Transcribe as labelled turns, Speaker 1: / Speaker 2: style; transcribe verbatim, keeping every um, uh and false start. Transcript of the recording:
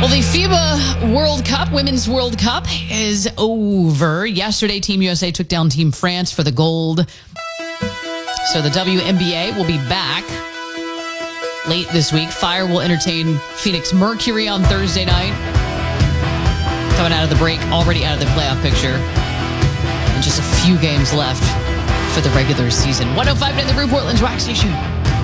Speaker 1: Well, the FIBA World Cup, Women's World Cup, is over. Yesterday, Team U S A took down Team France for the gold. So the W N B A will be back late this week. Fire will entertain Phoenix Mercury on Thursday night. Coming out of the break, already out of the playoff picture. And just a few games left for the regular season. one oh five in the Brew, Portland's Rock Station.